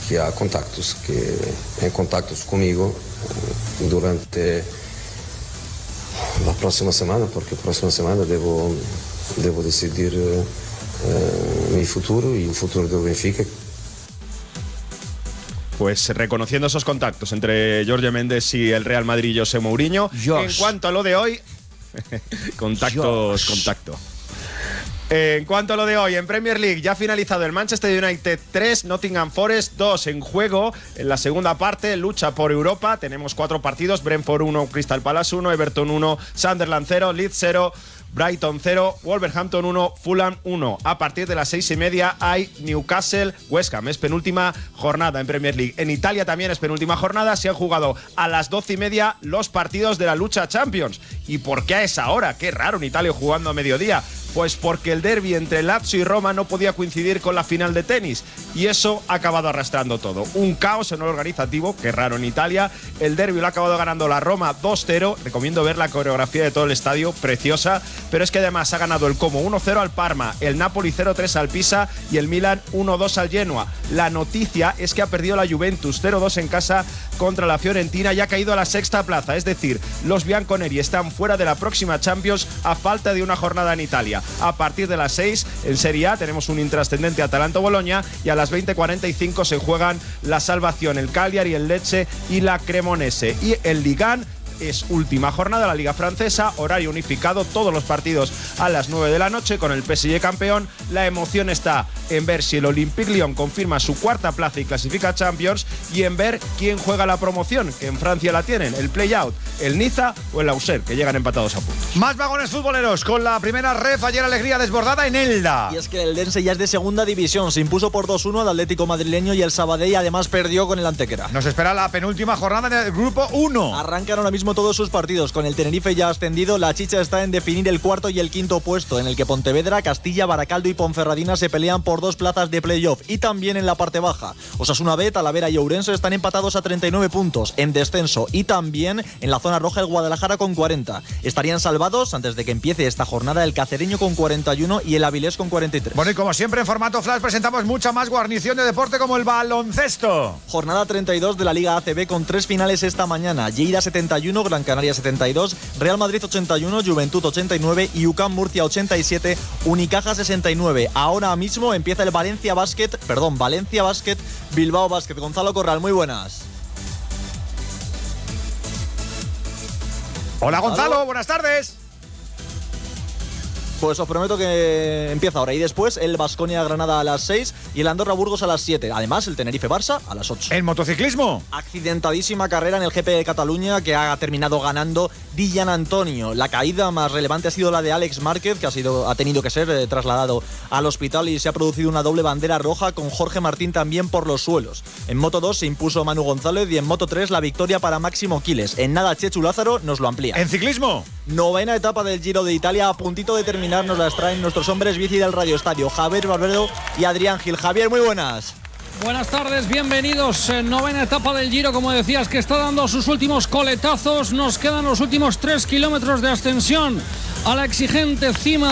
que ha contactos, que en contactos conmigo durante la próxima semana, porque la próxima semana debo decidir mi futuro y el futuro del Benfica. Pues reconociendo esos contactos entre Jorge Méndez y el Real Madrid y José Mourinho. En cuanto a lo de hoy, contacto. En cuanto a lo de hoy, en Premier League ya ha finalizado el Manchester United 3, Nottingham Forest 2 en juego. En la segunda parte, lucha por Europa. Tenemos 4 partidos: Brentford 1, Crystal Palace 1, Everton 1, Sunderland 0, Leeds 0, Brighton 0, Wolverhampton 1, Fulham 1. A partir de las 6:30 hay Newcastle West Ham. Es penúltima jornada en Premier League. En Italia también es penúltima jornada. Se han jugado a las 12:30 los partidos de la lucha Champions. ¿Y por qué a esa hora? Qué raro en Italia jugando a mediodía. Pues porque el derbi entre Lazio y Roma no podía coincidir con la final de tenis y eso ha acabado arrastrando todo. Un caos en el organizativo, qué raro en Italia. El derbi lo ha acabado ganando la Roma 2-0. Recomiendo ver la coreografía de todo el estadio, preciosa. Pero es que además ha ganado el Como 1-0 al Parma, el Napoli 0-3 al Pisa y el Milan 1-2 al Genoa. La noticia es que ha perdido la Juventus 0-2 en casa contra la Fiorentina y ha caído a la 6ª plaza. Es decir, los bianconeri están fuera de la próxima Champions a falta de una jornada en Italia. A partir de las 6 en Serie A tenemos un intrascendente Atalanta-Bologna y a las 20:45 se juegan la salvación, el Cagliari, el Lecce y la Cremonese. Y el Ligan es última jornada de la Liga Francesa, horario unificado, todos los partidos a las 9 de la noche con el PSG campeón. La emoción está en ver si el Olympique Lyon confirma su 4ª plaza y clasifica a Champions y en ver quién juega la promoción, que en Francia la tienen, el play-out, el Niza o el Auxerre, que llegan empatados a puntos. Más vagones futboleros con la primera ref. Ayer alegría desbordada en Elda. Y es que el Dense ya es de segunda división, se impuso por 2-1 al Atlético madrileño y el Sabadell además perdió con el Antequera. Nos espera la penúltima jornada del grupo 1. Arrancan ahora mismo todos sus partidos, con el Tenerife ya ascendido. La chicha está en definir el 4º y el 5º puesto, en el que Pontevedra, Castilla, Baracaldo y Ponferradina se pelean por 2 plazas de playoff. Y también en la parte baja, Osasuna B, Talavera y Ourense están empatados a 39 puntos en descenso, y también en la zona roja el Guadalajara con 40. Estarían salvados antes de que empiece esta jornada el Cacereño con 41 y el Avilés con 43. Bueno, y como siempre en formato flash presentamos mucha más guarnición de deporte como el baloncesto. Jornada 32 de la Liga ACB con 3 finales esta mañana: Lleida 71, Gran Canaria 72, Real Madrid 81, Juventud 89 y UCAM Murcia 87, Unicaja 69. Ahora mismo empieza el Valencia Basket, Bilbao Basket. Gonzalo Corral, muy buenas. Hola Gonzalo, buenas tardes. Pues os prometo que empieza ahora. Y después el Baskonia-Granada a las 6 y el Andorra-Burgos a las 7. Además, el Tenerife-Barça a las 8. ¿El motociclismo? Accidentadísima carrera en el GP de Cataluña que ha terminado ganando Dillan Antonio. La caída más relevante ha sido la de Alex Márquez, que ha tenido que ser trasladado al hospital, y se ha producido una doble bandera roja con Jorge Martín también por los suelos. En Moto 2 se impuso Manu González y en Moto 3 la victoria para Máximo Quiles. En nada, Chechu Lázaro nos lo amplía. ¿En ciclismo? 9ª etapa del Giro de Italia, a puntito de terminar. Nos las traen nuestros hombres bici del Radio Estadio, Javier Barbero y Adrián Gil. Javier, muy buenas. Buenas tardes, bienvenidos. 9ª etapa del Giro, como decías, que está dando sus últimos coletazos. Nos quedan los últimos 3 kilómetros de ascensión a la exigente cima